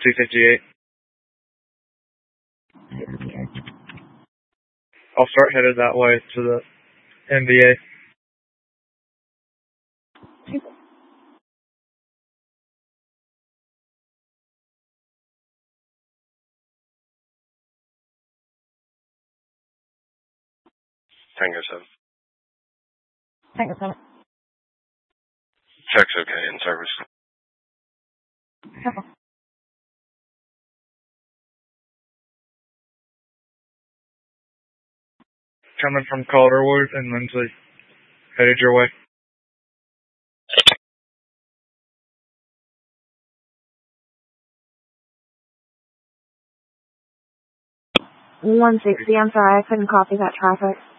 258. I'll start headed that way to the NBA. Tango 7. Tango 7. Check's okay, in service. Careful. Coming from Calderwood and Lindsley. Headed your way. $160. I'm sorry, I couldn't copy that traffic.